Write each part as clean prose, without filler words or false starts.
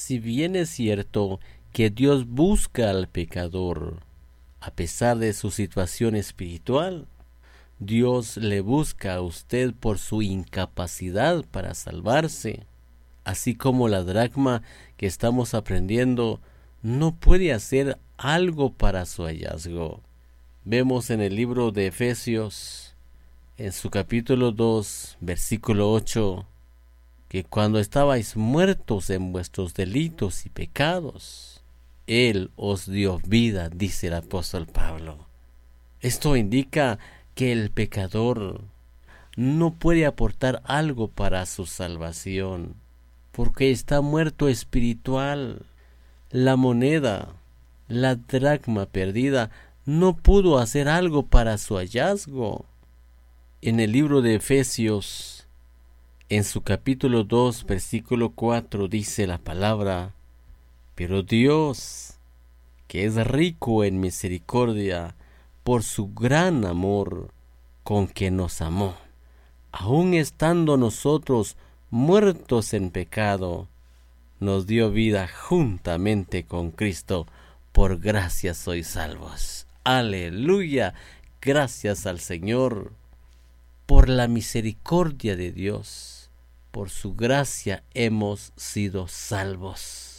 Si bien es cierto que Dios busca al pecador, a pesar de su situación espiritual, Dios le busca a usted por su incapacidad para salvarse. Así como la dracma que estamos aprendiendo no puede hacer algo para su hallazgo. Vemos en el libro de Efesios, en su capítulo 2, versículo 8, que cuando estabais muertos en vuestros delitos y pecados, Él os dio vida, dice el apóstol Pablo. Esto indica que el pecador no puede aportar algo para su salvación, porque está muerto espiritual. La moneda, la dracma perdida, no pudo hacer algo para su hallazgo. En el libro de Efesios, en su capítulo 2, versículo 4, dice la palabra: pero Dios, que es rico en misericordia, por su gran amor con que nos amó, aun estando nosotros muertos en pecado, nos dio vida juntamente con Cristo. Por gracia sois salvos. Aleluya. Gracias al Señor por la misericordia de Dios. Por su gracia hemos sido salvos.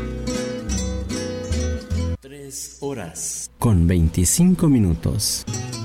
3 horas con 25 minutos.